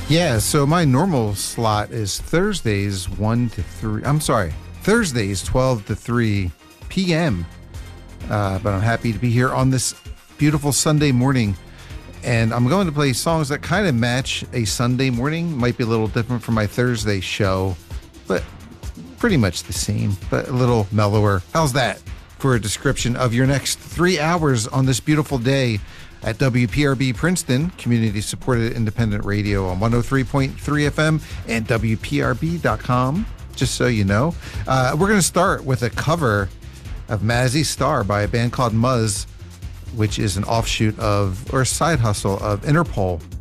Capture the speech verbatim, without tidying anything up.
Yeah, so my normal slot is Thursdays one to three. I'm sorry, Thursdays twelve to three p.m. Uh, but I'm happy to be here on this beautiful Sunday morning. And I'm going to play songs that kind of match a Sunday morning. Might be a little different from my Thursday show, but pretty much the same, but a little mellower. How's that for a description of your next three hours on this beautiful day at W P R B Princeton, community-supported independent radio on one oh three point three F M and W P R B dot com, just so you know. Uh, we're going to start with a cover of Mazzy Star by a band called Muzz, which is an offshoot of, or a side hustle of Interpol.